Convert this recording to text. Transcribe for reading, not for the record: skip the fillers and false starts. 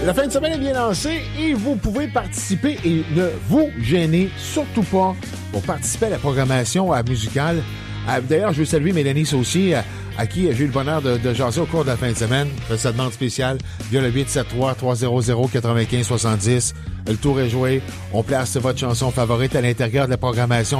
La fin de semaine est bien lancée et vous pouvez participer et ne vous gênez surtout pas pour participer à la programmation musicale. D'ailleurs, je veux saluer Mélanie Saucier, à qui j'ai eu le bonheur de jaser au cours de la fin de semaine. Sa demande spéciale via le 873-300-9570. Le tour est joué. On place votre chanson favorite à l'intérieur de la programmation